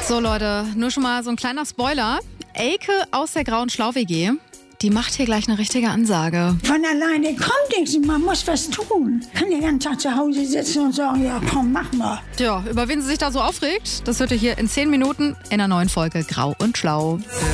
So Leute, nur schon mal so ein kleiner Spoiler. Elke aus der Grauen Schlau-WG, die macht hier gleich eine richtige Ansage. Von alleine kommt nichts, man muss was tun. Kann den ganzen Tag zu Hause sitzen und sagen, ja komm, mach mal. Tja, über wen sie sich da so aufregt, das hört ihr hier in 10 Minuten in einer neuen Folge Grau und Schlau.